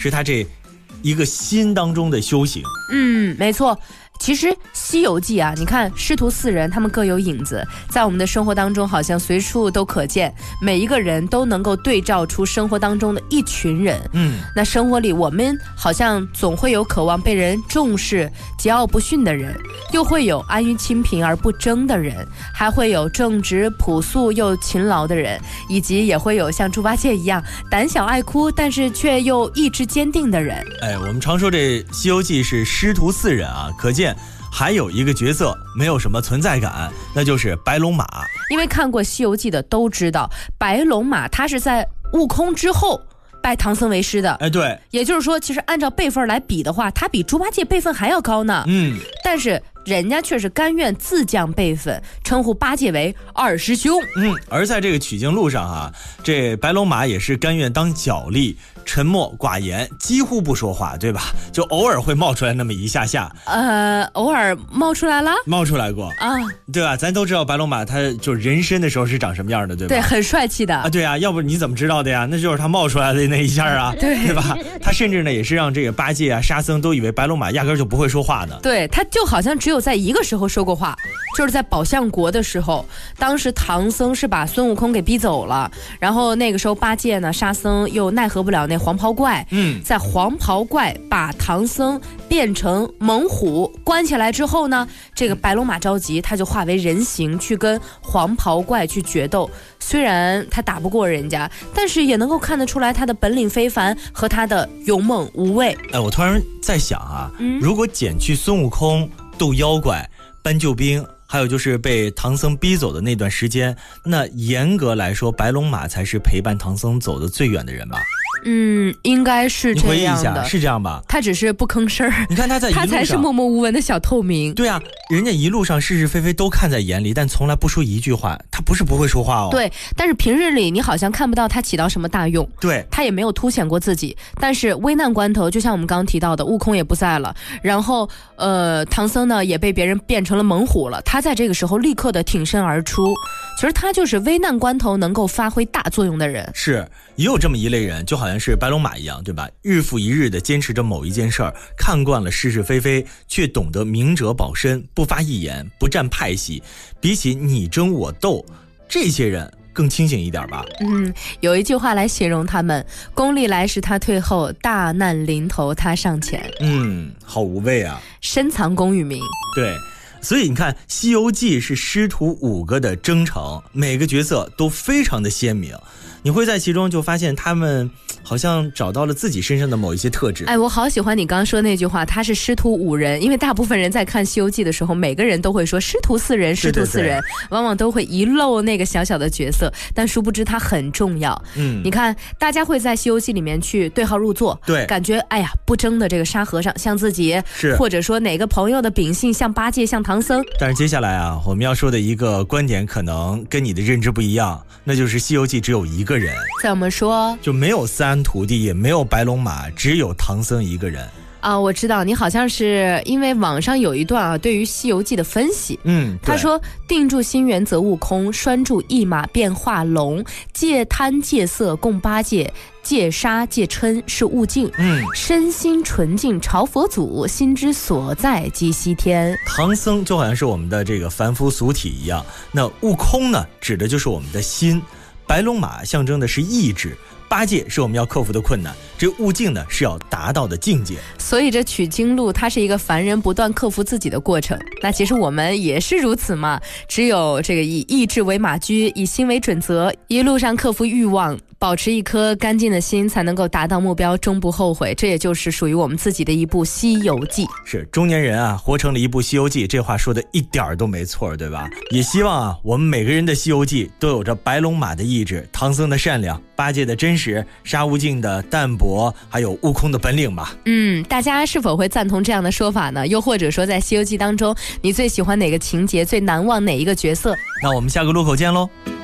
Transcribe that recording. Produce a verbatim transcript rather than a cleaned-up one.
是他这一个心当中的修行。 嗯，没错。其实《西游记》啊，你看师徒四人他们各有影子，在我们的生活当中好像随处都可见，每一个人都能够对照出生活当中的一群人。 嗯， 那生活里我们好像总会有渴望被人重视、桀骜不驯的人，又会有安于清贫而不争的人，还会有正直朴素又勤劳的人，以及也会有像猪八戒一样胆小爱哭但是却又意志坚定的人。 哎，我们常说这《西游记》是师徒四人啊，可见还有一个角色没有什么存在感，那就是白龙马。 因为看过《西游记》的都知道，白龙马他是在悟空之后拜唐僧为师的。 哎，对， 也就是说，其实按照辈分来比的话，他比猪八戒辈分还要高呢。 嗯， 但是人家却是甘愿自降辈分，称呼八戒为二师兄。 嗯，而在这个取经路上啊，这白龙马也是甘愿当脚力，沉默寡言，几乎不说话，对吧？就偶尔会冒出来那么一下下。 呃，偶尔冒出来了， 冒出来过啊， 对吧？咱都知道白龙马他就人身的时候是长什么样的，对吧？ 对，很帅气的啊，对啊，要不你怎么知道的呀？那就是他冒出来的那一下啊， 对对吧？他甚至呢也是让这个八戒啊、沙僧都以为白龙马压根就不会说话呢。 对，他就好像只有在一个时候说过话，就是在宝象国的时候，当时唐僧是把孙悟空给逼走了，然后那个时候八戒呢、沙僧又奈何不了那黄袍怪， 嗯， 在黄袍怪把唐僧变成猛虎关起来之后呢，这个白龙马着急，他就化为人形去跟黄袍怪去决斗。虽然他打不过人家，但是也能够看得出来他的本领非凡和他的勇猛无畏。 哎，我突然在想啊， 嗯、 如果减去孙悟空斗妖怪、搬救兵，还有就是被唐僧逼走的那段时间，那严格来说，白龙马才是陪伴唐僧走的最远的人吧？ 嗯，应该是这样的。 你回忆一下，是这样吧？ 他只是不吭声儿。 你看他在一路上， 他才是默默无闻的小透明。 对啊，人家一路上是是非非都看在眼里，但从来不说一句话。他不是不会说话哦。 对，但是平日里你好像看不到他起到什么大用。 对， 他也没有凸显过自己。但是危难关头，就像我们刚刚提到的，悟空也不在了，然后呃，唐僧呢也被别人变成了猛虎了。他在这个时候立刻的挺身而出。其实他就是危难关头能够发挥大作用的人。 是，也有这么一类人，就好像是白龙马一样，对吧？日复一日的坚持着某一件事儿，看惯了是是非非，却懂得明哲保身，不发一言，不占派系。比起你争我斗，这些人更清醒一点吧。 嗯，有一句话来形容他们：功利来时他退后，大难临头他上前。 嗯，好无畏啊！ 深藏功与名。 对。所以你看，《西游记》是师徒五个的征程，每个角色都非常的鲜明。你会在其中就发现他们好像找到了自己身上的某一些特质。 哎，我好喜欢你刚刚说那句话，他是师徒五人，因为大部分人在看《西游记》的时候，每个人都会说师徒四人，师徒四人，对对对，往往都会遗漏那个小小的角色，但殊不知他很重要。嗯，你看，大家会在《西游记》里面去对号入座， 对， 感觉哎呀，不争的这个沙和尚像自己， 是， 或者说哪个朋友的秉性像八戒，像唐僧。 但是接下来啊，我们要说的一个观点可能跟你的认知不一样，那就是《西游记》只有一个人。 怎么说？ 就没有三徒弟，也没有白龙马，只有唐僧一个人。 啊，我知道你好像是因为网上有一段啊，对于《西游记》的分析。 嗯， 他说：定住心源则悟空，拴住一马变化龙，戒贪戒色共八戒，戒杀戒嗔是悟净。嗯，身心纯净朝佛祖，心之所在即西天。 唐僧就好像是我们的这个凡夫俗体一样，那悟空呢，指的就是我们的心。白龙马象征的是意志，八戒是我们要克服的困难，这悟净呢是要达到的境界。 所以这取经路它是一个凡人不断克服自己的过程，那其实我们也是如此嘛，只有这个以意志为马驹，以心为准则，一路上克服欲望，保持一颗干净的心，才能够达到目标，终不后悔。这也就是属于我们自己的一部西游记。 是，中年人啊活成了一部西游记，这话说的一点都没错，对吧？也希望啊我们每个人的西游记都有着白龙马的意志，唐僧的善良，八戒的真实，沙悟净的淡泊，还有悟空的本领吧。 嗯，大家是否会赞同这样的说法呢？又或者说在西游记当中，你最喜欢哪个情节，最难忘哪一个角色？ 那我们下个路口见喽。